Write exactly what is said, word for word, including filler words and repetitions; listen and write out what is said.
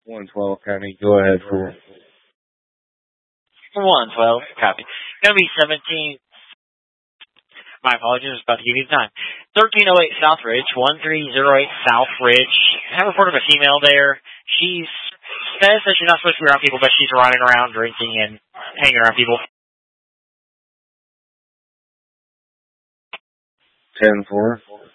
one twelve, County. Go ahead for one twelve, copy. Gonna be seventeen. My apologies, I was about to give you the time. thirteen oh eight South Ridge, one three oh eight South Ridge. I have a report of a female there. She's says that she's not supposed to be around people, but she's running around drinking and hanging around people. ten four.